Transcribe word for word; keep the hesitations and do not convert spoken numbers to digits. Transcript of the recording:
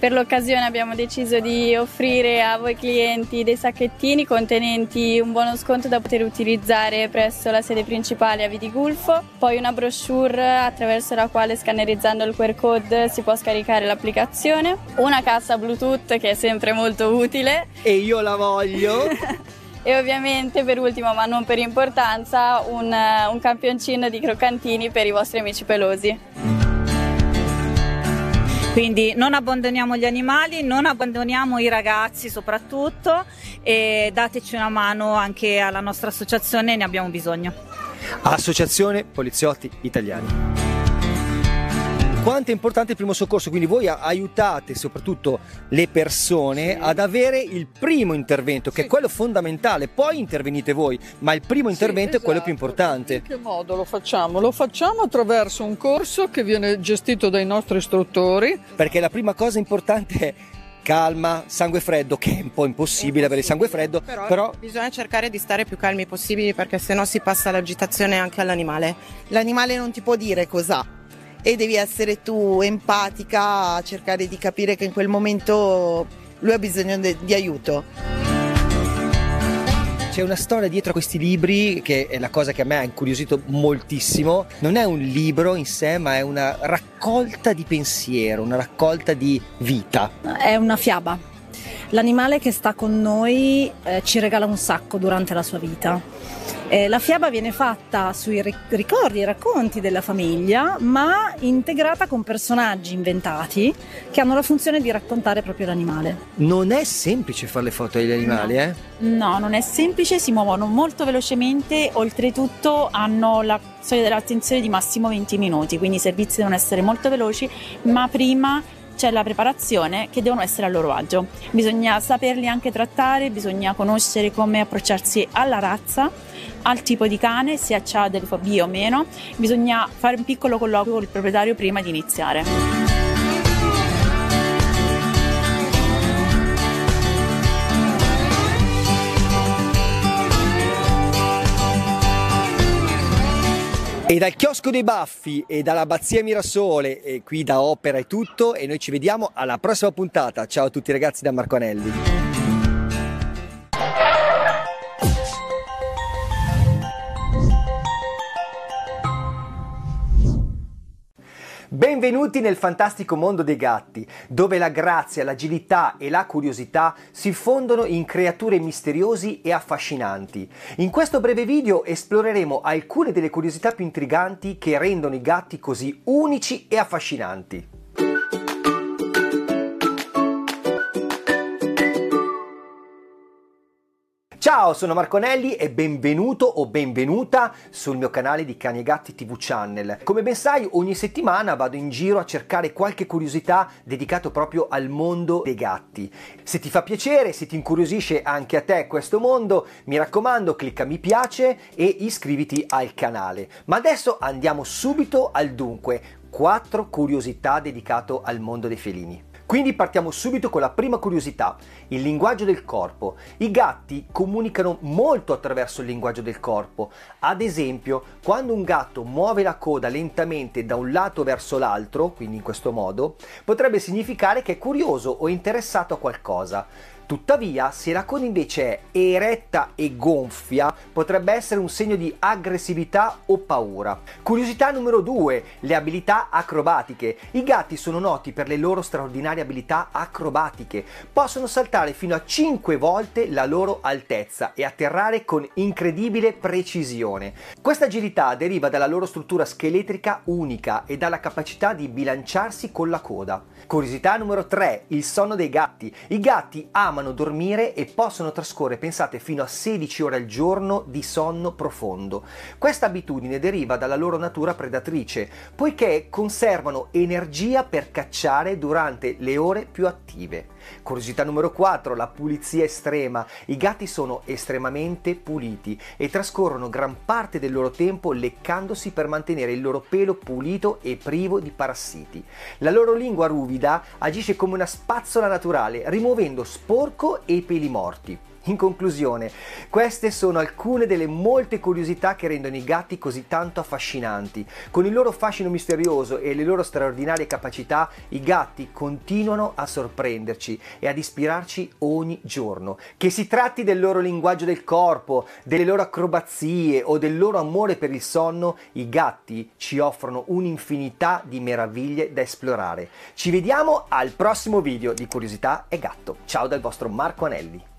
Per l'occasione abbiamo deciso di offrire a voi clienti dei sacchettini contenenti un buono sconto da poter utilizzare presso la sede principale a Vidigulfo, poi una brochure attraverso la quale, scannerizzando il Q R code, si può scaricare l'applicazione, una cassa Bluetooth che è sempre molto utile e io la voglio e ovviamente, per ultimo ma non per importanza, un, un campioncino di croccantini per i vostri amici pelosi. Quindi non abbandoniamo gli animali, non abbandoniamo i ragazzi soprattutto, e dateci una mano anche alla nostra associazione, ne abbiamo bisogno. Associazione Poliziotti Italiani. Quanto è importante il primo soccorso, quindi voi aiutate soprattutto le persone sì. ad avere il primo intervento, che sì. è quello fondamentale, poi intervenite voi, ma il primo intervento sì, esatto. è quello più importante. In che modo lo facciamo? Lo facciamo attraverso un corso che viene gestito dai nostri istruttori. Perché la prima cosa importante è calma, sangue freddo, che è un po' impossibile avere il sangue freddo, però, però bisogna cercare di stare più calmi possibili, perché sennò si passa l'agitazione anche all'animale. L'animale non ti può dire cos'ha e devi essere tu empatica a cercare di capire che in quel momento lui ha bisogno de- di aiuto. C'è una storia dietro a questi libri che è la cosa che a me ha incuriosito moltissimo. Non è un libro in sé, ma è una raccolta di pensiero, una raccolta di vita. È una fiaba. L'animale che sta con noi eh, ci regala un sacco durante la sua vita. Eh, la fiaba viene fatta sui ricordi e racconti della famiglia, ma integrata con personaggi inventati che hanno la funzione di raccontare proprio l'animale. Non è semplice fare le foto agli animali, no. eh? No, non è semplice, si muovono molto velocemente, oltretutto hanno la soglia dell'attenzione di massimo venti minuti, quindi i servizi devono essere molto veloci, ma prima c'è la preparazione, che devono essere a loro agio. Bisogna saperli anche trattare, bisogna conoscere come approcciarsi alla razza, al tipo di cane, se ha delle fobie o meno. Bisogna fare un piccolo colloquio con il proprietario prima di iniziare. E dal chiosco dei Baffi e dall'Abbazia Mirasole, e qui da Opera è tutto, e noi ci vediamo alla prossima puntata. Ciao a tutti ragazzi da Marco Anelli. Benvenuti nel fantastico mondo dei gatti, dove la grazia, l'agilità e la curiosità si fondono in creature misteriosi e affascinanti. In questo breve video esploreremo alcune delle curiosità più intriganti che rendono i gatti così unici e affascinanti. Ciao, sono Marco Anelli e benvenuto o benvenuta sul mio canale di Cani e Gatti tivù Channel. Come ben sai, ogni settimana vado in giro a cercare qualche curiosità dedicato proprio al mondo dei gatti. Se ti fa piacere, se ti incuriosisce anche a te questo mondo, mi raccomando, clicca mi piace e iscriviti al canale. Ma adesso andiamo subito al dunque, quattro curiosità dedicate al mondo dei felini. Quindi partiamo subito con la prima curiosità, il linguaggio del corpo. I gatti comunicano molto attraverso il linguaggio del corpo. Ad esempio, quando un gatto muove la coda lentamente da un lato verso l'altro, quindi in questo modo, potrebbe significare che è curioso o interessato a qualcosa. Tuttavia, se la coda invece è eretta e gonfia, potrebbe essere un segno di aggressività o paura. Curiosità numero due, le abilità acrobatiche. I gatti sono noti per le loro straordinarie abilità acrobatiche. Possono saltare fino a cinque volte la loro altezza e atterrare con incredibile precisione. Questa agilità deriva dalla loro struttura scheletrica unica e dalla capacità di bilanciarsi con la coda. Curiosità numero tre, il sonno dei gatti. I gatti amano dormire e possono trascorrere, pensate, fino a sedici ore al giorno di sonno profondo. Questa abitudine deriva dalla loro natura predatrice, poiché conservano energia per cacciare durante le ore più attive. Curiosità numero quattro, la pulizia estrema. I gatti sono estremamente puliti e trascorrono gran parte del loro tempo leccandosi per mantenere il loro pelo pulito e privo di parassiti. La loro lingua ruvida agisce come una spazzola naturale, rimuovendo sporco e peli morti. In conclusione, queste sono alcune delle molte curiosità che rendono i gatti così tanto affascinanti. Con il loro fascino misterioso e le loro straordinarie capacità, i gatti continuano a sorprenderci e ad ispirarci ogni giorno. Che si tratti del loro linguaggio del corpo, delle loro acrobazie o del loro amore per il sonno, i gatti ci offrono un'infinità di meraviglie da esplorare. Ci vediamo al prossimo video di Curiosità e Gatto. Ciao dal vostro Marco Anelli.